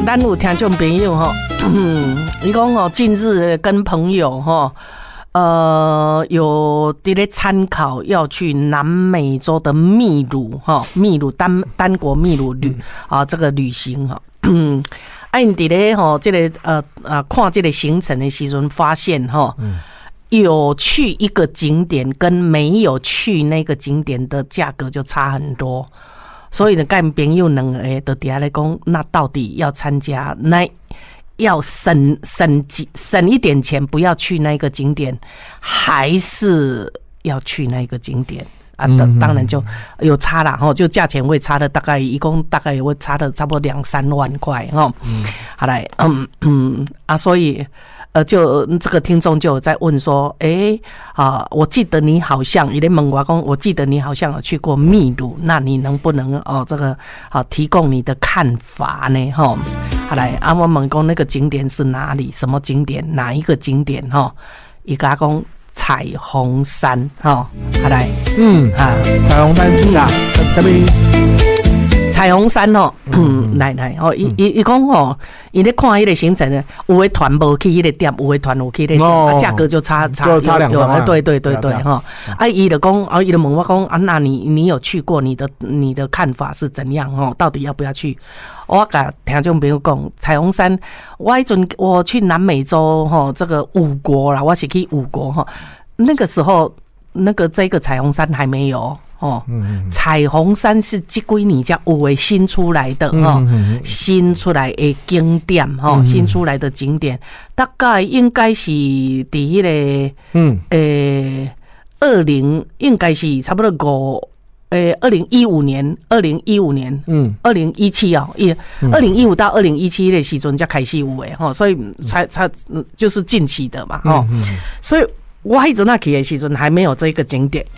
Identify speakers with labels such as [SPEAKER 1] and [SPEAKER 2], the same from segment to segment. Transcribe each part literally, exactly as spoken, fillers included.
[SPEAKER 1] 咱有听众朋友哈，伊讲哦，近日跟朋友哈，呃，有伫咧参考要去南美洲的秘鲁哈，秘鲁单单国秘鲁旅啊，这个旅行哈，嗯，啊，因伫咧吼，这个呃呃看这个行程的时阵发现哈，有去一个景点跟没有去那个景点的价格就差很多。所以呢，跟朋友两个就底下来讲，那到底要参加，那要省省省一点钱，不要去那个景点，还是要去那个景点啊？当然就有差了哈，就价钱会差的，大概一共大概也会差的差不多两三万块哈。好来，嗯嗯啊，所以。呃，就这个听众就有在问说，哎、欸、啊，我记得你好像有点问我讲，我记得你好像有去过秘鲁，那你能不能哦这个好、啊、提供你的看法呢？哈，好来，啊，我问讲那个景点是哪里？什么景点？哪一个景点？哈，伊甲讲彩虹山，哈，好来，嗯啊，
[SPEAKER 2] 彩虹山是啥？什么？
[SPEAKER 1] 彩虹山哦，嗯，来来哦，伊伊伊讲哦，伊咧看迄个行程呢，有的团无去迄个店，有的团有去迄个店，价格就差差
[SPEAKER 2] 就差两三万，
[SPEAKER 1] 对对对对哈。啊，伊就讲，啊，伊就问我讲，啊，那你你有去过？你的你的看法是怎样？哦，到底要不要去？我甲听众朋友讲，彩虹山，我迄阵我去南美洲哈，这个五国啦，我是去五国哈，那个时候那个这个彩虹山还没有。哦，彩虹山是这几年才有的新出来的哈，新出来的景点哈，新出来的景点，大概应该是伫迄个，嗯，诶，二零应该是差不多五，诶，二零一五年，二零一五年，嗯，二零一七哦，一二零一五到二零一七的时阵才开始有的哈，所以才才就是近期的嘛，哈，所以我迄阵那去的时阵还没有这个景点。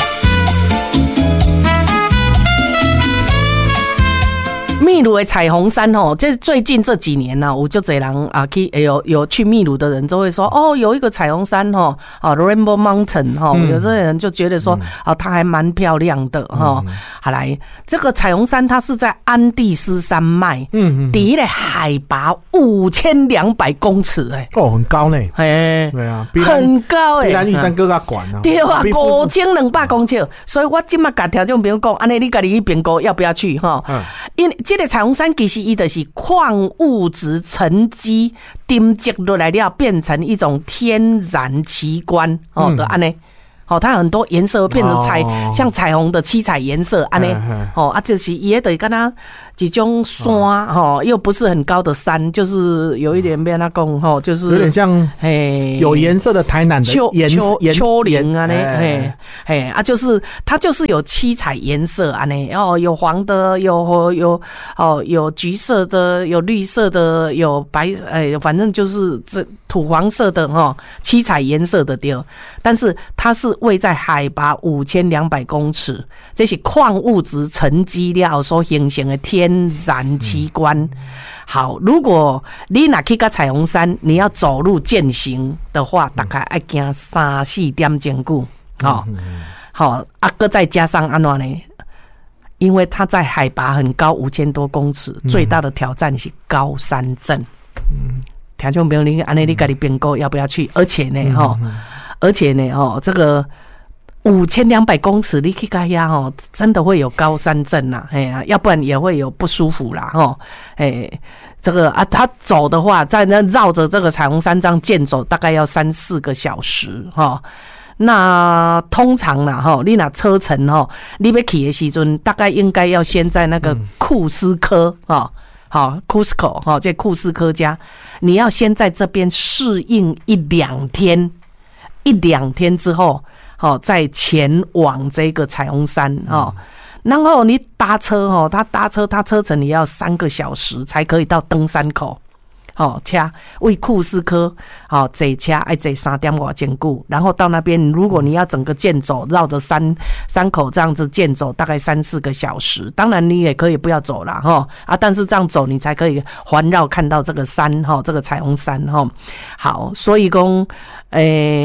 [SPEAKER 1] 秘鲁的彩虹山哦，这最近这几年呢、啊，我就这人啊去有有去秘鲁的人都会说哦，有一个彩虹山哦，啊 Rainbow Mountain 哈、嗯，有些人就觉得说啊，它还蛮漂亮的哈。嗯、好来，这个彩虹山它是在安第斯山脉，嗯，底的海拔五千两百公尺哎、
[SPEAKER 2] 欸，哦，很高呢，
[SPEAKER 1] 哎，
[SPEAKER 2] 对啊，
[SPEAKER 1] 很高哎、欸，
[SPEAKER 2] 比咱玉山更加高啊，
[SPEAKER 1] 对啊，五千两百公尺，所以我今麦甲听众朋友讲，安尼你家己去评估要不要去哈？嗯，因为这个彩虹山其实伊就是矿物质沉积堆积落来了，变成一种天然奇观哦的安尼。哦，它很多颜色变成彩，哦、像彩虹的七彩颜色，安尼哦啊，就是也得跟它几种山哦，又不是很高的山，就是有一点变那讲吼，就是
[SPEAKER 2] 有点像嘿有颜色的台南的
[SPEAKER 1] 丘丘丘陵啊，呢嘿嘿啊，就是它就是有七彩颜色啊呢，哦，有黄的，有有哦有橘色的，有绿色的，有白哎，反正就是这土黄色的哈、哦，七彩颜色的对，但是它是位在海拔五千两百公尺，这是矿物质沉积了所形成的天然奇观。嗯、好，如果你若去到彩虹山，你要走路健行的话，大概要行三四点钟久。好、哦，好啊，搁再加上安怎呢？因为它在海拔很高，五千多公尺，嗯、最大的挑战是高山症。嗯，听众朋友，你安尼你自己评估要不要去？而且呢，哈、嗯。而且呢，哦，这个五千两百公尺，你去看呀，哦，真的会有高山症呐，哎呀，要不然也会有不舒服啦，哦，哎，这个啊，他走的话，在那绕着这个彩虹山这样健走，大概要三四个小时，哈、哦。那通常啦，哈，你那车程哈，你要去的时阵，大概应该要先在那个库斯科啊。好 ，Cusco 哈，这库斯科家，你要先在这边适应一两天。一两天之后，哦，再前往这个彩虹山哦，然后你搭车哦，他搭车，他车程你要三个小时才可以到登山口，哦，车为库斯科，哦，坐车爱坐三点外钟久，然后到那边，如果你要整个健走，绕着山山口这样子健走，大概三四个小时。当然你也可以不要走啦，哈啊，但是这样走你才可以环绕看到这个山哈，这个彩虹山哈。好，所以讲。诶，他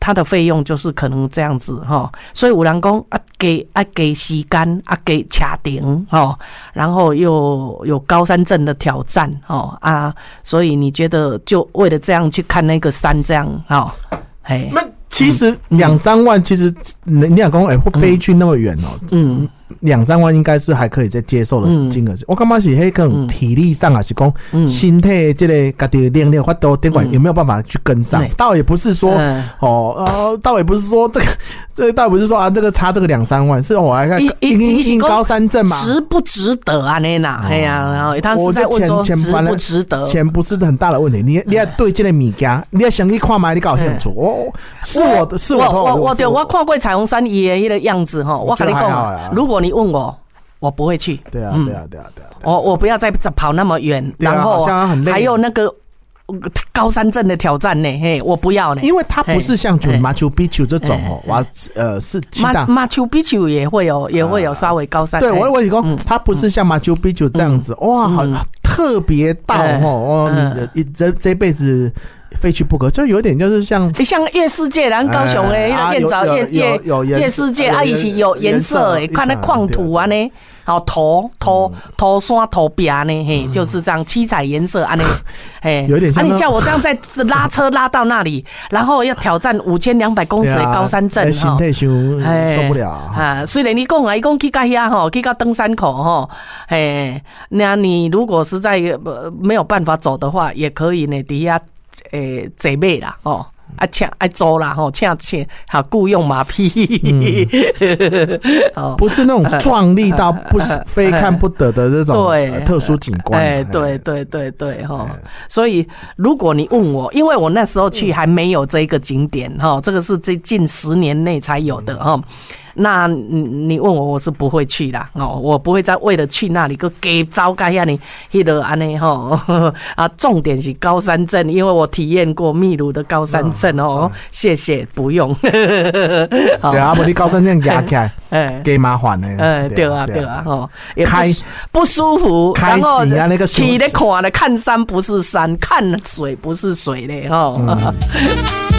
[SPEAKER 1] 它的费用就是可能这样子哈，所以有人讲啊，给啊给时间啊给卡停哈，然后又有高山症的挑战哦啊，所以你觉得就为了这样去看那个山这样哈，嘿，
[SPEAKER 2] 那其实两三万，其实你你讲讲哎，飞去那么远哦，嗯。两三万应该是还可以再接受的金额，嗯、我感觉是迄个体力上啊，是讲身体这个家己练练，发都电管有没有办法去跟上？嗯、倒也不是说、嗯、哦，呃，倒也不是说这个，这个倒也不是说啊，这个差这个两三万，是我来看，因因高山症嘛，
[SPEAKER 1] 值不值得啊？那呐，哎呀，然后他是在问说值不值得？
[SPEAKER 2] 钱不是很大的问题，你你要对这个物件，你要想去看嘛，你搞清楚哦，是我的，是我
[SPEAKER 1] 我我对我看过彩虹山伊的迄个样子哈，我跟你讲，如果你问我，我不会去。
[SPEAKER 2] 对啊，对啊，对啊，对啊。
[SPEAKER 1] 我我不要再跑那么远，然后还有那个高山症的挑战呢，嘿，我不要呢。
[SPEAKER 2] 因为它不是像就马丘比丘这种哦，哇，呃，是
[SPEAKER 1] 马马丘比丘也会有，也会有稍微高山。
[SPEAKER 2] 对，我我讲，它不是像马丘比丘这样子，哇，好特别到哦，哦，你的这这辈子。非去不可，就有点就是像
[SPEAKER 1] 像夜世界，然后高雄诶，燕巢夜夜夜世界啊，伊是有颜色诶，看那矿土啊呢，好头头头山头壁呢，嘿，就是这样七彩颜色啊呢，嘿，
[SPEAKER 2] 有点像。
[SPEAKER 1] 啊，你叫我这样再拉车拉到那里，然后要挑战五千两百公尺的高山症，
[SPEAKER 2] 心态受受不了
[SPEAKER 1] 啊。虽然你讲啊，伊讲去到遐吼，去到登山口吼，嘿，那你如果实在没有办法走的话，也可以呢，底下。诶，坐马啦，哦，啊，请爱租啦，吼，请请好雇用马匹，
[SPEAKER 2] 嗯、不是那种壮丽到不非看不得的这种特殊景观。
[SPEAKER 1] 哎，对对对对，哈，所以如果你问我，因为我那时候去还没有这个景点，哈，这个是最近十年内才有的，哈。那你问我，我是不会去的哦，我不会再为了去那里个给糟该呀你迄个安尼吼啊，重点是高山症，因为我体验过秘鲁的高山症哦，谢谢不用。
[SPEAKER 2] 对啊，不你高山症压起来，哎，给麻烦呢。
[SPEAKER 1] 哎，对啊，对啊，哦，开不舒服，
[SPEAKER 2] 然后那个
[SPEAKER 1] 去咧看咧看山不是山，看水不是水嘞，吼。